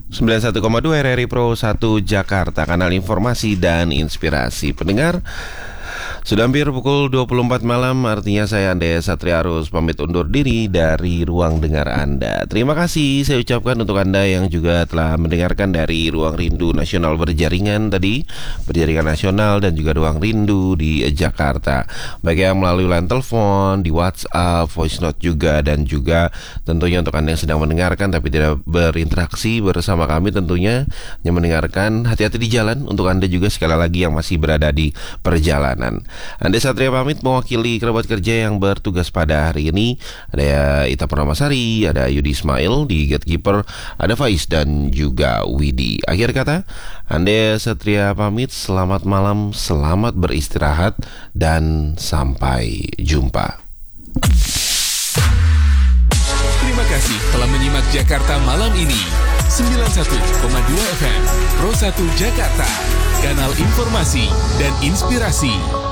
91,2 RRI Pro 1 Jakarta, kanal informasi dan inspirasi. Pendengar, sudah hampir pukul 24 malam, artinya saya Ande Satria harus pamit undur diri dari ruang dengar Anda. Terima kasih saya ucapkan untuk Anda yang juga telah mendengarkan dari Ruang Rindu Nasional Berjaringan tadi, Berjaringan Nasional dan juga Ruang Rindu di Jakarta. Baik yang melalui line telepon, di WhatsApp, voice note juga, dan juga tentunya untuk Anda yang sedang mendengarkan tapi tidak berinteraksi bersama kami, tentunya yang mendengarkan, hati-hati di jalan untuk Anda juga sekali lagi yang masih berada di perjalanan. Anda Satria pamit mewakili kerabat kerja yang bertugas pada hari ini. Ada Ita Purnamasari, ada Yudi Ismail di Gatekeeper, ada Faiz dan juga Widi. Akhir kata, Anda Satria pamit, selamat malam, selamat beristirahat, dan sampai jumpa. Terima kasih telah menyimak Jakarta Malam ini. 91,2 FM Pro 1 Jakarta, kanal informasi dan inspirasi.